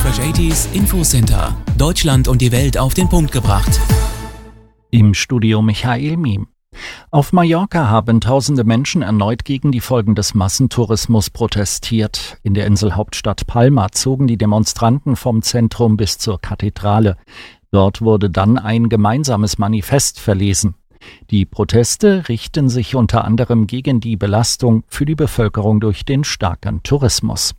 Fresh 80s Infocenter. Deutschland und die Welt auf den Punkt gebracht. Im Studio Michael Miem. Auf Mallorca haben tausende Menschen erneut gegen die Folgen des Massentourismus protestiert. In der Inselhauptstadt Palma zogen die Demonstranten vom Zentrum bis zur Kathedrale. Dort wurde dann ein gemeinsames Manifest verlesen. Die Proteste richten sich unter anderem gegen die Belastung für die Bevölkerung durch den starken Tourismus.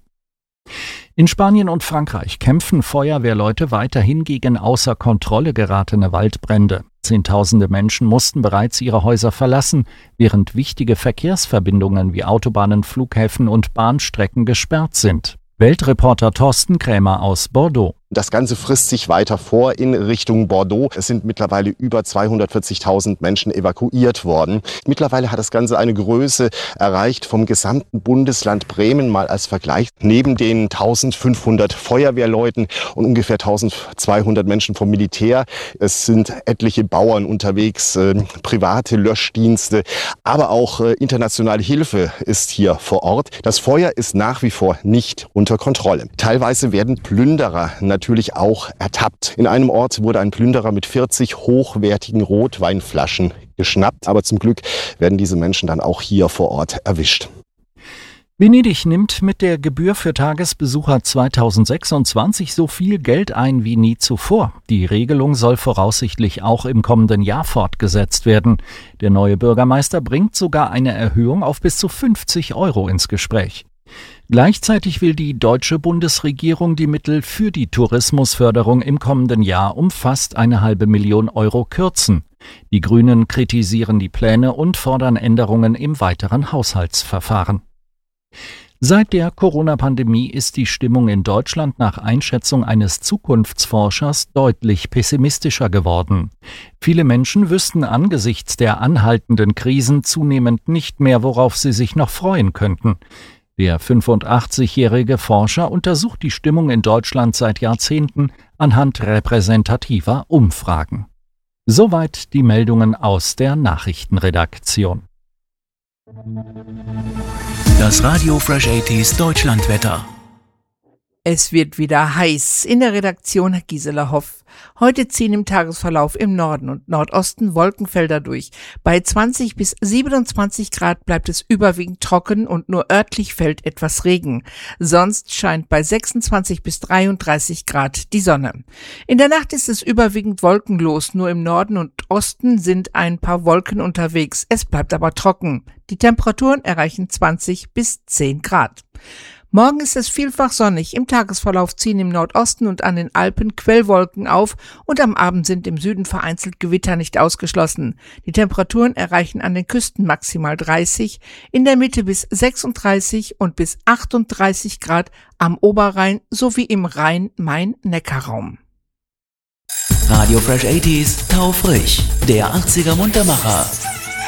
In Spanien und Frankreich kämpfen Feuerwehrleute weiterhin gegen außer Kontrolle geratene Waldbrände. Zehntausende Menschen mussten bereits ihre Häuser verlassen, während wichtige Verkehrsverbindungen wie Autobahnen, Flughäfen und Bahnstrecken gesperrt sind. Weltreporter Thorsten Krämer aus Bordeaux. Das Ganze frisst sich weiter vor in Richtung Bordeaux. Es sind mittlerweile über 240.000 Menschen evakuiert worden. Mittlerweile hat das Ganze eine Größe erreicht vom gesamten Bundesland Bremen, mal als Vergleich. Neben den 1500 Feuerwehrleuten und ungefähr 1200 Menschen vom Militär. Es sind etliche Bauern unterwegs, private Löschdienste, aber auch internationale Hilfe ist hier vor Ort. Das Feuer ist nach wie vor nicht unter Kontrolle. Teilweise werden Plünderer natürlich auch ertappt. In einem Ort wurde ein Plünderer mit 40 hochwertigen Rotweinflaschen geschnappt. Aber zum Glück werden diese Menschen dann auch hier vor Ort erwischt. Venedig nimmt mit der Gebühr für Tagesbesucher 2026 so viel Geld ein wie nie zuvor. Die Regelung soll voraussichtlich auch im kommenden Jahr fortgesetzt werden. Der neue Bürgermeister bringt sogar eine Erhöhung auf bis zu 50 € ins Gespräch. Gleichzeitig will die deutsche Bundesregierung die Mittel für die Tourismusförderung im kommenden Jahr um fast 500.000 € kürzen. Die Grünen kritisieren die Pläne und fordern Änderungen im weiteren Haushaltsverfahren. Seit der Corona-Pandemie ist die Stimmung in Deutschland nach Einschätzung eines Zukunftsforschers deutlich pessimistischer geworden. Viele Menschen wüssten angesichts der anhaltenden Krisen zunehmend nicht mehr, worauf sie sich noch freuen könnten. Der 85-jährige Forscher untersucht die Stimmung in Deutschland seit Jahrzehnten anhand repräsentativer Umfragen. Soweit die Meldungen aus der Nachrichtenredaktion. Das Radio Fresh 80s Deutschlandwetter. Es wird wieder heiß. In der Redaktion Gisela Hoff. Heute ziehen im Tagesverlauf im Norden und Nordosten Wolkenfelder durch. Bei 20 bis 27 Grad bleibt es überwiegend trocken und nur örtlich fällt etwas Regen. Sonst scheint bei 26 bis 33 Grad die Sonne. In der Nacht ist es überwiegend wolkenlos. Nur im Norden und Osten sind ein paar Wolken unterwegs. Es bleibt aber trocken. Die Temperaturen erreichen 20 bis 10 Grad. Morgen ist es vielfach sonnig. Im Tagesverlauf ziehen im Nordosten und an den Alpen Quellwolken auf und am Abend sind im Süden vereinzelt Gewitter nicht ausgeschlossen. Die Temperaturen erreichen an den Küsten maximal 30, in der Mitte bis 36 und bis 38 Grad am Oberrhein sowie im Rhein-Main-Neckar-Raum. Radio Fresh 80s Taufrisch, der 80er Muntermacher.